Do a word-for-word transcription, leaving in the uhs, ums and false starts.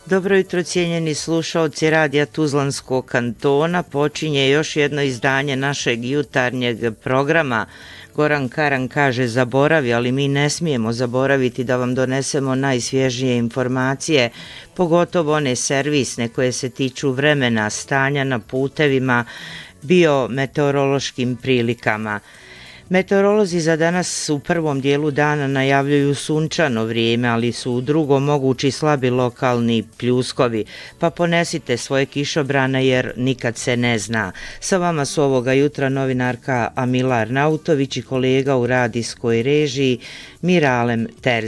Dobro jutro, cijenjeni slušaoci Radija Tuzlanskog kantona. Počinje još jedno izdanje našeg jutarnjeg programa. Goran Karan kaže zaboravi, ali mi ne smijemo zaboraviti da vam donesemo najsvježije informacije, pogotovo one servisne koje se tiču vremena, stanja na putevima, biometeorološkim prilikama. Meteorolozi za nas u prvom dijelu dana najavljuju sunčano vrijeme, ali su u drugom mogući slabi lokalni pljuskovi, pa ponesite svoje kišobrane jer nikad se ne zna. Sa vama su ovoga jutra novinarka Amila Arnautović i kolega u radijskoj režiji Miralem Terzić.